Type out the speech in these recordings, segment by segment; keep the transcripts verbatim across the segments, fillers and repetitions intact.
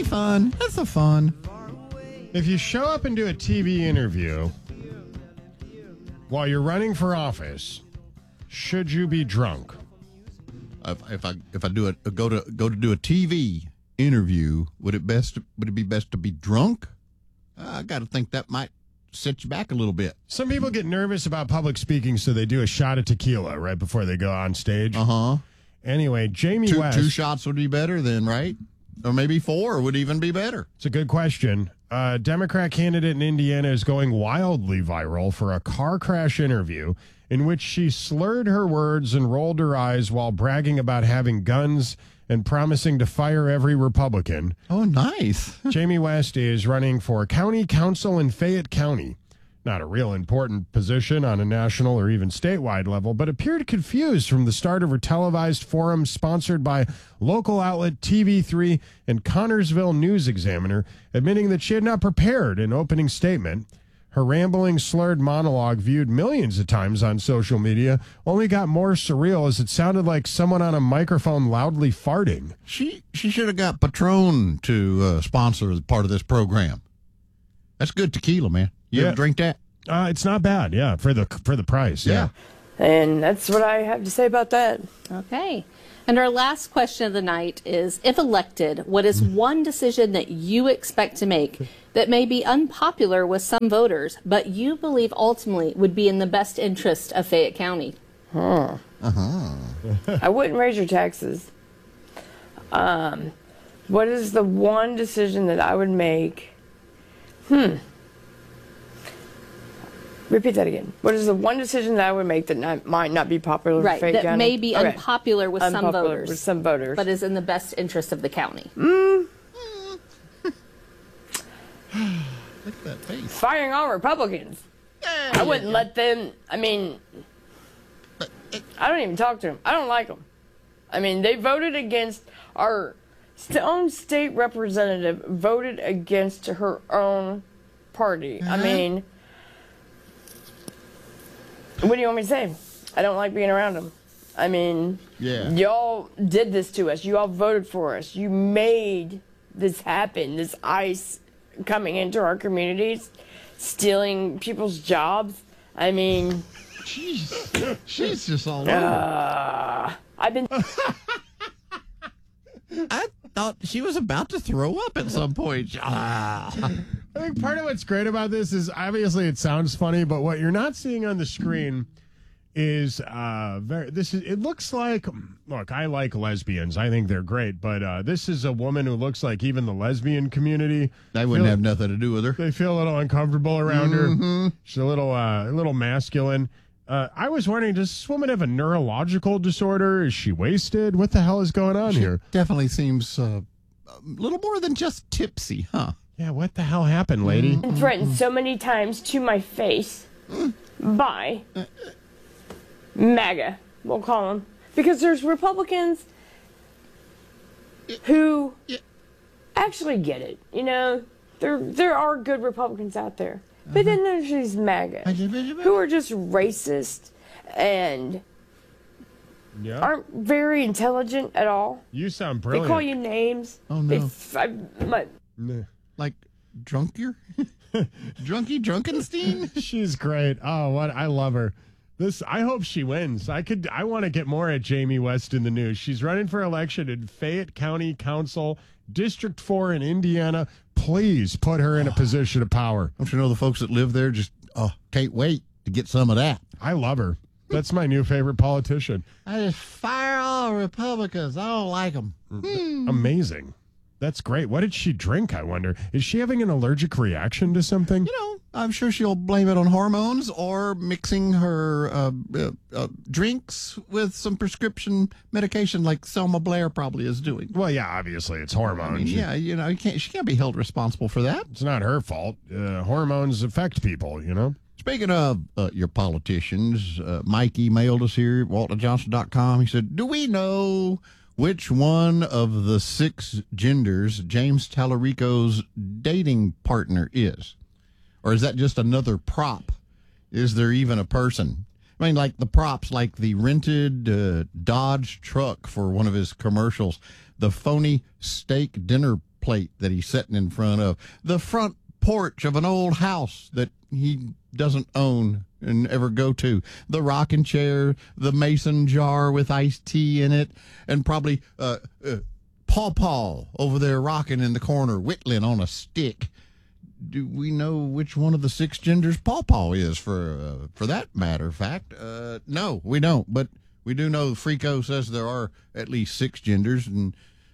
fun. That's a fun. If you show up and do a T V interview while you're running for office, should you be drunk? If, if I if I do it, go to go to do a T V interview, would it best would it be best to be drunk? Uh, I got to think that might set you back a little bit. Some people get nervous about public speaking, so they do a shot of tequila right before they go on stage. Uh huh. Anyway, Jamie two, West. Two shots would be better then, right? Or maybe four would even be better. It's a good question. Uh, Democrat candidate in Indiana is going wildly viral for a car crash interview in which she slurred her words and rolled her eyes while bragging about having guns and promising to fire every Republican. Oh, nice. Jamie West is running for county council in Fayette County. Not a real important position on a national or even statewide level, but appeared confused from the start of her televised forum sponsored by local outlet T V three and Connorsville News Examiner, admitting that she had not prepared an opening statement. Her rambling, slurred monologue, viewed millions of times on social media, only got more surreal as it sounded like someone on a microphone loudly farting. She she should have got Patron to uh, sponsor part of this program. That's good tequila, man. You Yeah. ever drink that? Uh, it's not bad, yeah, for the for the price. Yeah. And that's what I have to say about that. Okay. And our last question of the night is, if elected, what is one decision that you expect to make that may be unpopular with some voters, but you believe ultimately would be in the best interest of Fayette County? Huh. Uh-huh. I wouldn't raise your taxes. Um, what is the one decision that I would make? Hmm. Repeat that again. What is the one decision that I would make that not, might not be popular Right, with Fayette that County? may be Okay. unpopular with some Unpopular voters. with some voters. But is in the best interest of the county. Mm, Look at that face. firing all Republicans. I wouldn't let them, I mean, I don't even talk to them. I don't like them. I mean, they voted against our st- own state representative, voted against her own party. I Uh-huh. mean, what do you want me to say? I don't like being around them. I mean, Yeah. y'all did this to us. You all voted for us. You made this happen, this ICE coming into our communities, stealing people's jobs. I mean, Jeez. She's just all over. uh, I've been... I thought she was about to throw up at some point. Ah. I think part of what's great about this is obviously it sounds funny, but what you're not seeing on the screen is uh very this is it looks like look, I like lesbians. I think they're great, but uh this is a woman who looks like even the lesbian community, They wouldn't feel- have nothing to do with her. they feel a little uncomfortable around Mhm. her. She's a little uh a little masculine. Uh, I was wondering, does this woman have a neurological disorder? Is she wasted? What the hell is going on She here? definitely seems uh, a little more than just tipsy, huh? Yeah, what the hell happened, lady? been threatened so many times to my face by MAGA, we'll call them, because there's Republicans who actually get it. You know, there there are good Republicans out there, but then there's these MAGA who are just racist and Yeah. aren't very intelligent at all. You sound They brilliant. call you names. Oh, They no. f- I, my, Nah. Like drunkier? Drunky Drunkenstein? She's great. Oh, what I love her. This I hope she wins. I could I want to get more at Jamie West in the news. She's running for election in Fayette County Council, District four in Indiana. Please put her in a position of power. Don't you know the folks that live there just oh can't wait to get some of that. I love her. That's my new favorite politician. I just fire all Republicans. I don't like them. Amazing. That's great. What did she drink, I wonder? Is she having an allergic reaction to something? You know, I'm sure she'll blame it on hormones or mixing her uh, uh, uh, drinks with some prescription medication like Selma Blair probably is doing. Well, yeah, obviously it's I hormones. mean, yeah, you know, you can't, she can't be held responsible for that. It's not her fault. Uh, hormones affect people, you know? Speaking of uh, your politicians, uh, Mike emailed us here at walter johnson dot com. He said, do we know which one of the six genders James Tallarico's dating partner is? Or is that just another prop? Is there even a person? I mean, like the props, like the rented uh, Dodge truck for one of his commercials, the phony steak dinner plate that he's sitting in front of, the front porch of an old house that he doesn't own and ever go to, the rocking chair, the mason jar with iced tea in it, and probably uh, uh, Paw Paw over there rocking in the corner, whittling on a stick. Do we know which one of the six genders Paw Paw is, for uh, for that matter of fact? Uh, no, we don't, but we do know Frico says there are at least six genders, and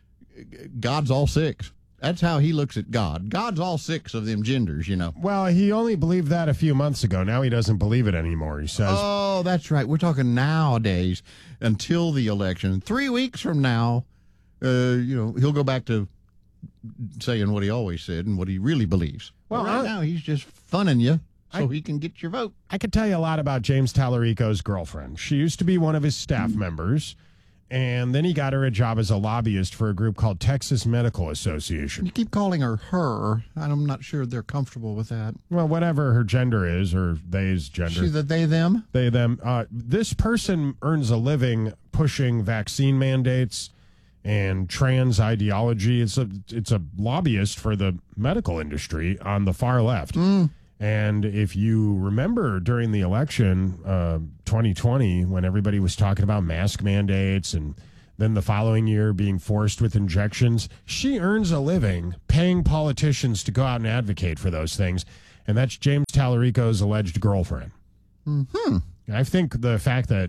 God's all six. That's how he looks at God. God's all six of them genders, you know. Well, he only believed that a few months ago. Now he doesn't believe it anymore. He says, oh, that's right. We're talking nowadays until the election. Three weeks from now, uh, you know, he'll go back to saying what he always said and what he really believes. Well, but right I, now he's just funning you so I, he can get your vote. I could tell you a lot about James Tallarico's girlfriend. She used to be one of his staff mm. members, and then he got her a job as a lobbyist for a group called Texas Medical Association. You keep calling her her. I'm not sure they're comfortable with that. Well, whatever her gender is, or they's gender. She's a they, them? They, them. Uh, this person earns a living pushing vaccine mandates and trans ideology. It's a it's a lobbyist for the medical industry on the far left. Mm. And if you remember during the election, uh, twenty twenty, when everybody was talking about mask mandates and then the following year being forced with injections, she earns a living paying politicians to go out and advocate for those things. And that's James Tallarico's alleged girlfriend. Mm-hmm. I think the fact that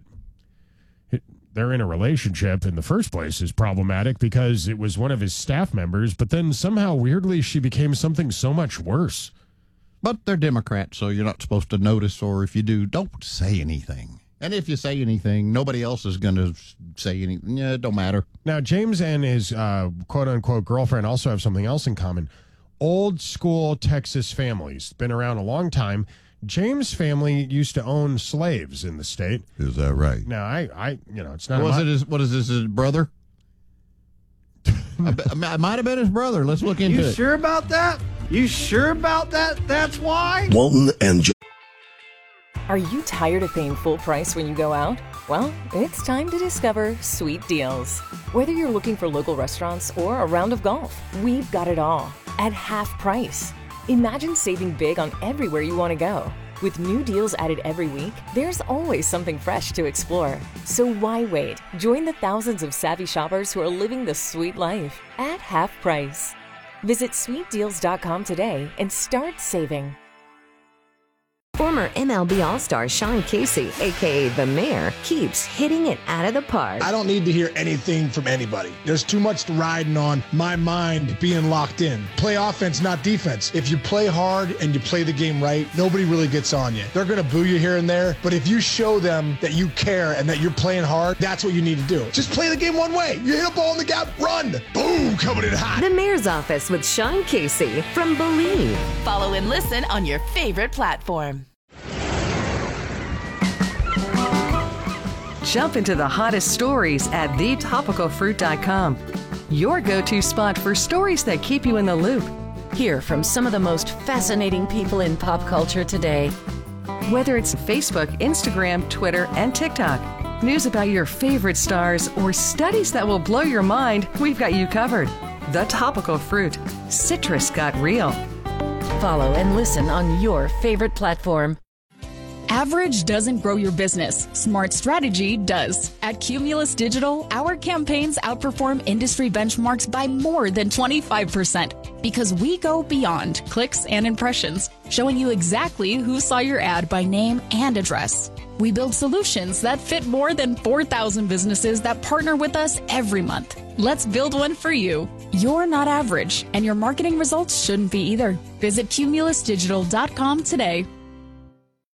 they're in a relationship in the first place is problematic because it was one of his staff members, but then somehow weirdly she became something so much worse. But they're Democrats, so you're not supposed to notice, or if you do, don't say anything. And if you say anything, nobody else is going to say anything. Yeah, it don't matter. Now, James and his uh, quote-unquote girlfriend also have something else in common. Old school Texas families. Been around a long time. James' family used to own slaves in the state. Is that right? Now, I, I, you know, it's not. Was it his? What is this? His brother? I, be, I might have been his brother. Let's look into you it. You sure about that? You sure about that? That's why. Walton and. J- Are you tired of paying full price when you go out? Well, it's time to discover Sweet Deals. Whether you're looking for local restaurants or a round of golf, we've got it all at half price. Imagine saving big on everywhere you want to go. With new deals added every week, there's always something fresh to explore. So why wait? Join the thousands of savvy shoppers who are living the sweet life at half price. Visit sweet deals dot com today and start saving. Former M L B All-Star Sean Casey, a k a. The Mayor, keeps hitting it out of the park. I don't need to hear anything from anybody. There's too much riding on my mind being locked in. Play offense, not defense. If you play hard and you play the game right, nobody really gets on you. They're going to boo you here and there, but if you show them that you care and that you're playing hard, that's what you need to do. Just play the game one way. You hit a ball in the gap, run. Boom, coming in hot. The Mayor's Office with Sean Casey from Believe. Follow and listen on your favorite platform. Jump into the hottest stories at the topical fruit dot com. Your go-to spot for stories that keep you in the loop. Hear from some of the most fascinating people in pop culture today. Whether it's Facebook, Instagram, Twitter, and TikTok, news about your favorite stars, or studies that will blow your mind, we've got you covered. The Topical Fruit. Citrus got real. Follow and listen on your favorite platform. Average doesn't grow your business. Smart strategy does. At Cumulus Digital, our campaigns outperform industry benchmarks by more than twenty-five percent because we go beyond clicks and impressions, showing you exactly who saw your ad by name and address. We build solutions that fit more than four thousand businesses that partner with us every month. Let's build one for you. You're not average, and your marketing results shouldn't be either. Visit cumulus digital dot com today.